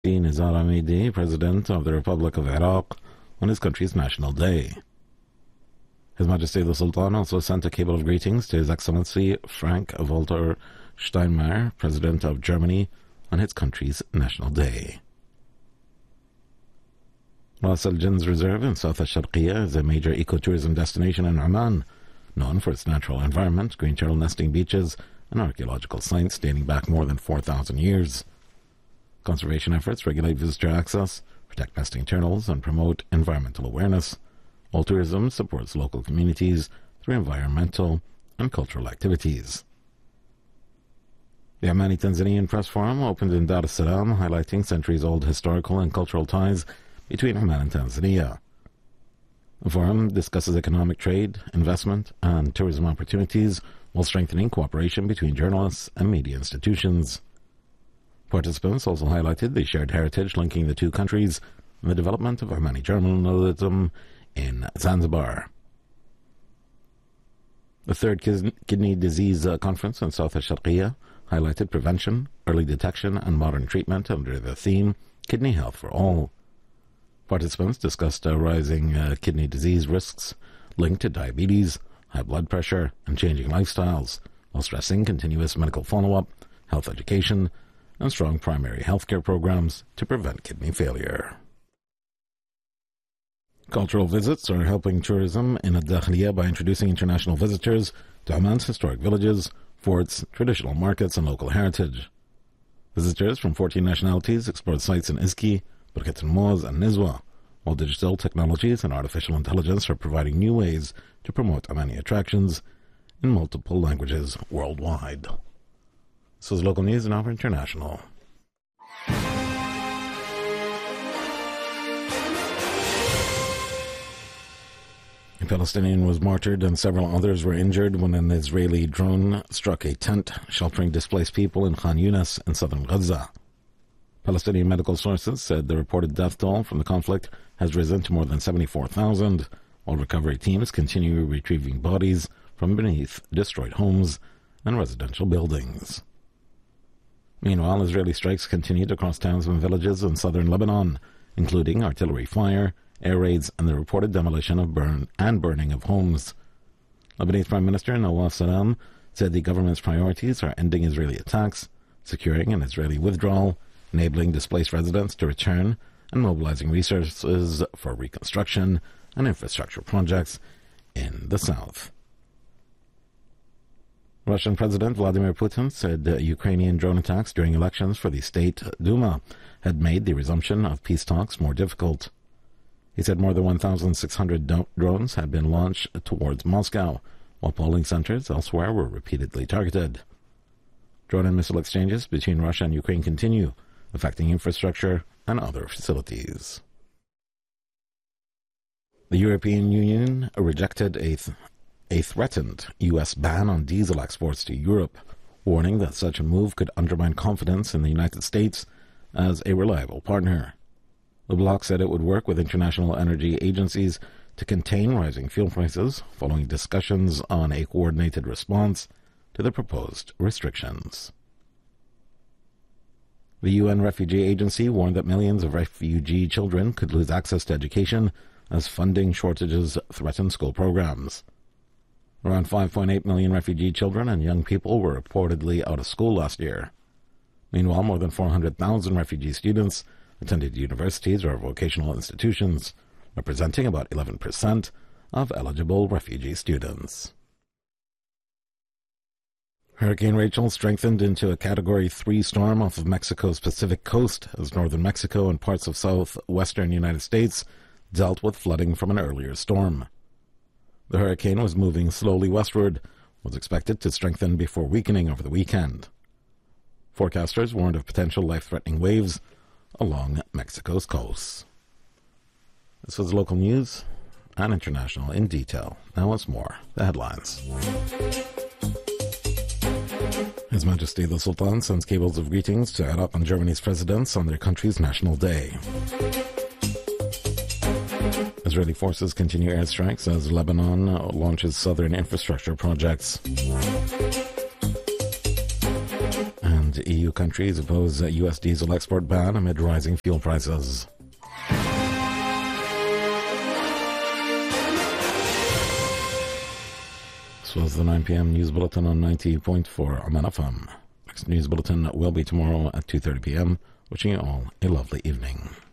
Nizar Hamidi, President of the Republic of Iraq, on his country's National Day. His Majesty the Sultan also sent a cable of greetings to His Excellency Frank-Walter Steinmeier, President of Germany, on his country's National Day. Ras Al Jinz Reserve in South Al-Sharqiyya is a major ecotourism destination in Oman, known for its natural environment, green turtle nesting beaches, and archaeological sites dating back more than 4,000 years. Conservation efforts regulate visitor access, protect nesting turtles, and promote environmental awareness, while tourism supports local communities through environmental and cultural activities. The Omani Tanzanian Press Forum opened in Dar es Salaam, highlighting centuries-old historical and cultural ties between Oman and Tanzania. The forum discusses economic trade, investment, and tourism opportunities while strengthening cooperation between journalists and media institutions. Participants also highlighted the shared heritage linking the two countries and the development of Omani journalism in Zanzibar. The third Kidney Disease Conference in South Al-Sharqiyya highlighted prevention, early detection, and modern treatment under the theme Kidney Health for All. Participants discussed rising kidney disease risks linked to diabetes, high blood pressure, and changing lifestyles, while stressing continuous medical follow-up, health education, and strong primary healthcare programs to prevent kidney failure. Cultural visits are helping tourism in Al-Dakhliya by introducing international visitors to Oman's historic villages, forts, traditional markets, and local heritage. Visitors from 14 nationalities explored sites in Iski, Birkat al-Moz, and Nizwa, while digital technologies and artificial intelligence are providing new ways to promote Omani attractions in multiple languages worldwide. This is local news and now for international. A Palestinian was martyred and several others were injured when an Israeli drone struck a tent sheltering displaced people in Khan Yunis in southern Gaza. Palestinian medical sources said the reported death toll from the conflict has risen to more than 74,000, while recovery teams continue retrieving bodies from beneath destroyed homes and residential buildings. Meanwhile, Israeli strikes continued across towns and villages in southern Lebanon, including artillery fire, air raids, and the reported demolition of burning of homes. Lebanese Prime Minister Nawaf Salam said the government's priorities are ending Israeli attacks, securing an Israeli withdrawal, enabling displaced residents to return, and mobilizing resources for reconstruction and infrastructure projects in the south. Russian President Vladimir Putin said Ukrainian drone attacks during elections for the State Duma had made the resumption of peace talks more difficult. He said more than 1,600 drones had been launched towards Moscow, while polling centers elsewhere were repeatedly targeted. Drone and missile exchanges between Russia and Ukraine continue, affecting infrastructure and other facilities. The European Union rejected a threatened U.S. ban on diesel exports to Europe, warning that such a move could undermine confidence in the United States as a reliable partner. The bloc said it would work with international energy agencies to contain rising fuel prices following discussions on a coordinated response to the proposed restrictions. The UN Refugee Agency warned that millions of refugee children could lose access to education as funding shortages threaten school programs. Around 5.8 million refugee children and young people were reportedly out of school last year. Meanwhile, more than 400,000 refugee students attended universities or vocational institutions, representing about 11% of eligible refugee students. Hurricane Rachel strengthened into a Category 3 storm off of Mexico's Pacific coast as northern Mexico and parts of southwestern United States dealt with flooding from an earlier storm. The hurricane was moving slowly westward, was expected to strengthen before weakening over the weekend. Forecasters warned of potential life-threatening waves along Mexico's coast. This was local news and international in detail. Now once more, the headlines. His Majesty the Sultan sends cables of greetings to Iraq and Germany's presidents on their country's National Day. Israeli forces continue airstrikes as Lebanon launches southern infrastructure projects. And EU countries oppose U.S. diesel export ban amid rising fuel prices. This was the 9 p.m. News Bulletin on 90.4 Oman FM. Next news bulletin will be tomorrow at 2:30 p.m. Wishing you all a lovely evening.